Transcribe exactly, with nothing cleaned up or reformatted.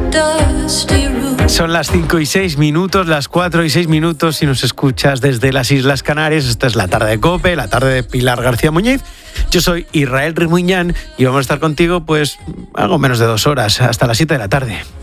Son las cinco y seis minutos, las cuatro y seis minutos si nos escuchas desde las Islas Canarias. Esta es la tarde de COPE, la tarde de Pilar García Muñiz. Yo soy Israel Rimuñán y vamos a estar contigo pues algo menos de dos horas, hasta las siete de la tarde.